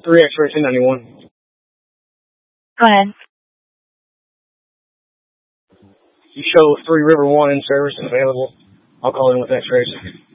3 X-ray 1091. Go ahead. You show 3 River 1 in service and available. I'll call in with X-rays.